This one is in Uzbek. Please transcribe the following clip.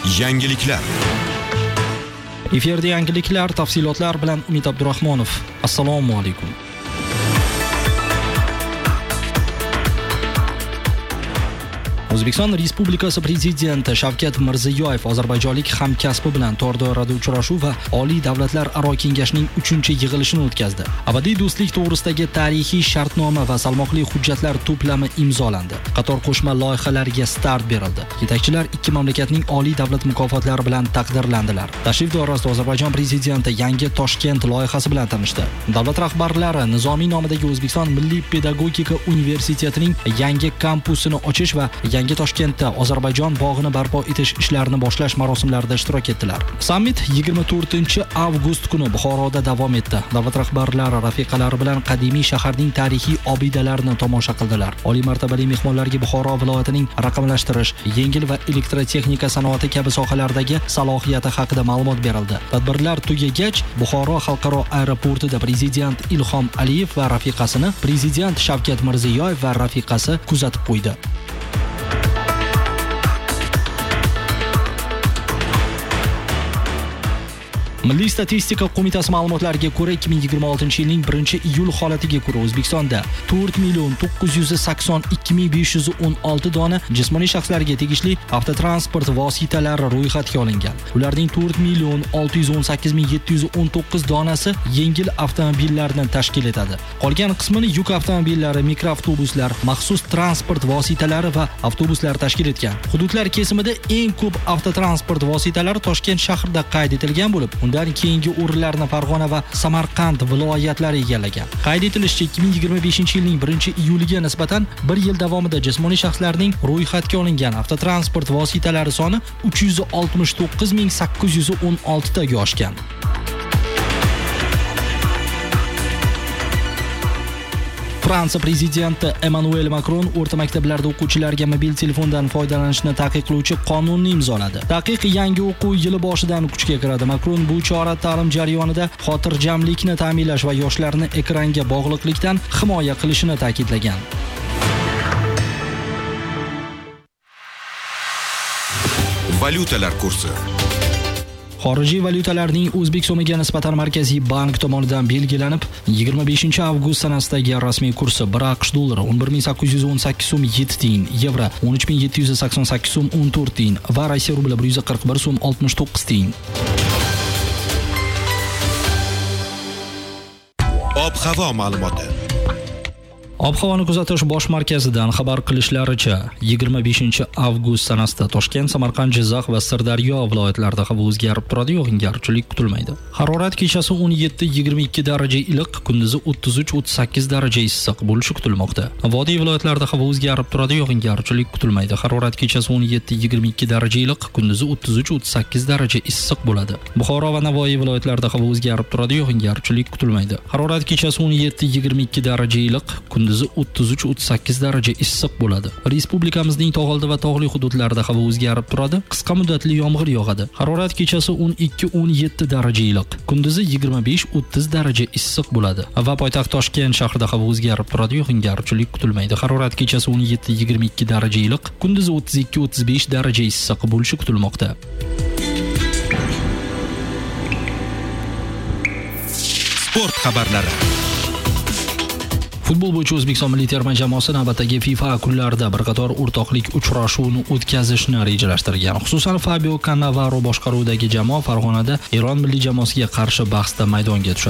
Yangiliklar. Efirda yangiliklar, tafsilotlar bilan Umid Abdurahmonov. Assalomu alaykum. O'zbekiston Respublikasi Prezidenti Shavkat Mirziyoyev ozarbayjonlik hamkasbi bilan tor doirada uchrashuv va Oliy davlatlararo kengashning 3-yig'ilishini o'tkazdi. Abadiy do'stlik to'g'risidagi tarixiy shartnoma va salmoqli hujjatlar to'plami imzolandi. Qator qo'shma loyihalarga start berildi. Yetakchilar ikki mamlakatning oliy davlat mukofotlari bilan taqdirlandilar. Tashrif doirasida Ozarbayjon prezidenti yangi Toshkent loyihasi bilan tanishdi. Davlat rahbarlari Nizomiy nomidagi O'zbekiston Milliy pedagogika universitetining yangi kampusini ochish va yangi Toshkentda Ozarbayjon bog'ini barpo etish ishlarini boshlash marosimlarida ishtirok etdilar. Summit 24-avgust kuni Buxoroda davom etdi. Davlat rahbarlari rafiqalari bilan qadimiy shaharning tarixiy obidalarini tomosha qildilar. Oliy martabali mehmonlarga Buxoro viloyatining raqamlashtirish, yengil va elektrotexnika sanoati kabi sohalardagi salohiyati haqida ma'lumot berildi. Tadbirlar tugagach, Buxoro xalqaro aeroportida prezident Ilhom Aliyev va rafiqasini prezident Shavkat Mirziyoyev va rafiqasi kuzatib qo'ydi. Milliy statistika qo'mitasi ma'lumotlariga ko'ra 2026-yilning 1-iyul holatiga ko'ra O'zbekistonda 4,982,516 dona jismoniy shaxslarga tegishli avtotransport vositalari ro'yxatga olingan. Ularning 4,618,719 donasi yengil avtomobillarni tashkil etadi. Qolgan qismini yuk avtomobillari, mikroavtobuslar, maxsus transport vositalari va avtobuslar tashkil etgan. Hududlar kesimida eng ko'p avtotransport vositalari Toshkent shahrida qayd etilgan bo'lib, undan keyingi o'rinlarni Farg'ona va Samarqand viloyatlari egallagan. Qayd etilishicha, 2025-yilning 1-iyuliga nisbatan 1 yil davomida jismoniy shaxslarning ro'yxatga olingan avtotransport vositalari soni 369,816 taga oshgan. Fransiya prezidenti Emmanuel Macron o'rta maktablarda o'quvchilarga mobil telefondan foydalanishni taqiqlovchi qonunni imzoladi. Taqiq yangi o'quv yili boshidan kuchga kiradi. Macron bu chora ta'lim jarayonida xotirjamlikni ta'minlash va yoshlarni ekranga bog'liqlikdan himoya qilishini ta'kidlagan. Valyutalar kursi. Xorijiy valyutalarning O'zbek so'miga nisbatan Markaziy bank tomonidan belgilanib, 25-avgust sanasidagi rasmiy kursi 1 AQSh dollari 11,818 so'm 7 tiyin, yevro 13,788 so'm 14 tiyin va Rossiya rubli 141 so'm 69 tiyin. Ob-havo ma'lumoti. Ob-havoni kuzatish bosh markazidan xabar qilishlaricha, 25-avgust sanasida Toshkent, Samarqand, Jizzax va Sirdaryo viloyatlarida havo o'zgarib turadi, yog'ingarchilik kutilmaydi. Harorat kechasi 17-22 daraja iliq, kunduzi 33-38 daraja issiq bo'lishi kutilmoqda. Vodiy viloyatlarida havo o'zgarib turadi, yog'ingarchilik kutilmaydi. Harorat kechasi 17-22 daraja iliq, kunduzi 33-38 daraja issiq bo'ladi. Buxoro va Navoiy viloyatlarida havo o'zgarib turadi, yog'ingarchilik kutilmaydi. Harorat kechasi 17-22 daraja iliq, kunduzi 33-38 daraja issiq bo'ladi. Respublikamizning tog'oldi va tog'li hududlarida havo o'zgarib turadi, qisqa muddatli yomg'ir yog'adi. Harorat kechasi 12-17 daraja iliq, kunduzi 25-30 daraja issiq bo'ladi. Va poytaxt Toshkent shahrida havo o'zgarib turadi, yog'ingarchilik kutilmaydi. Harorat kechasi 17-22 daraja iliq, kunduzi 32-35 daraja issiq bo'lishi kutilmoqda. Sport xabarlari. Futbol bo'yicha O'zbekiston milliy terma jamoasi navbatdagi FIFA kunlarida bir qator o'rtoqlik uchrashuvini o'tkazishni rejalashtirgan. Xususan, Fabio Cannavaro boshqaruvidagi jamoa Farg'onada Eron milliy jamoasiga qarshi bahsda maydonga tushadi.